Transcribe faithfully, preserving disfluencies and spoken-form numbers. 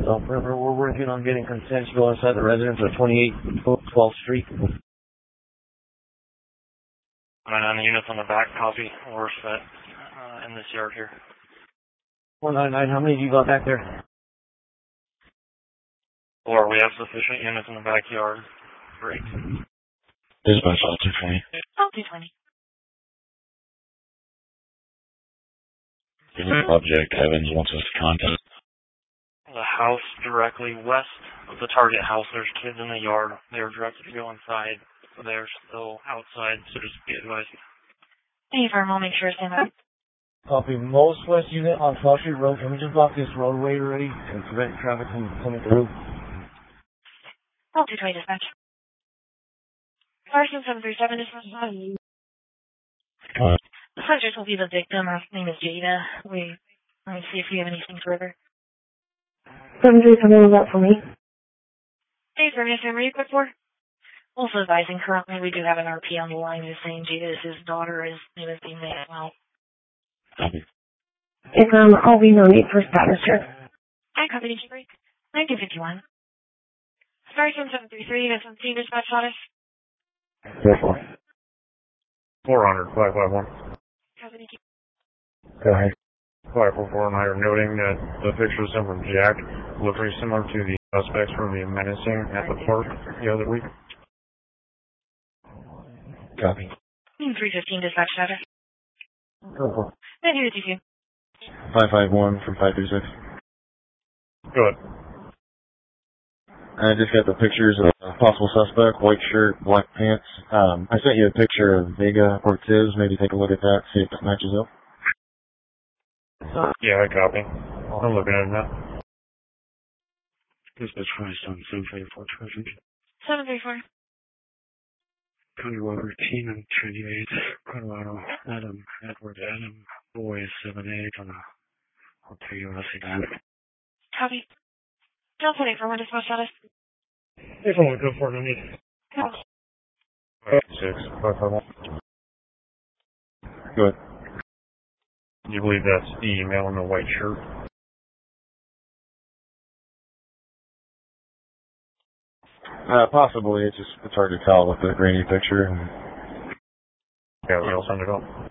Elk River. We're working on getting consent to go inside the residence of twenty-eight twelfth Street. Nine on the units on the back, copy. We're set uh, in this yard here. one nine nine, how many do you got back there? Or we have sufficient units in the backyard. Great. Dispatch all two twenty. Oh, two twenty. Subject Evans wants us to contact. The house directly west of the target house, there's kids in the yard. They were directed to go inside. They're still outside, so just be advised. Any firm, I'll make sure to stand by. Copy. Most West unit on twelfth Street Road. Can we just block this roadway already and prevent traffic from coming through? Oh, two twenty dispatch. Carson seven three seven dispatch. Uh, The subject will be the victim. Her name is Jada. We, let me see if we have anything further. seven three seven, was that for me? Hey, for me, are you quick for? Also advising, currently we do have an R P on the line who's saying Jada is his daughter. His name is being made as well. copy. If um, I'll be no need for status here. Hi, company break. nineteen fifty-one. Sorry, seven three three, that's seventeen dispatch status. four hundred, five five one. Company keep. Go ahead. five four four and I are noting that the pictures sent from Jack look very similar to the suspects from the menacing at the park the other week. Copy. three fifteen dispatch status. Go for it. Then here to you. five five one from five three six. Good. I just got the pictures of a possible suspect, white shirt, black pants. Um, I sent you a picture of Vega Ortiz. Maybe take a look at that, see if that matches up. Yeah, I copy. I'm looking at it now. This is Christ on seven three four twenty. seven three four. Cody Weber, Team twenty-eight, Colorado, Adam, Edward, Adam, Boy, seven eight on a Hotel Resident. Copy. Delta eight for one dispatch status. If only good for me. Six, five five one. Good. You believe that's the male in the white shirt? Uh, possibly. It's just, it's hard to tell with the grainy picture. And Yeah, we'll send it up.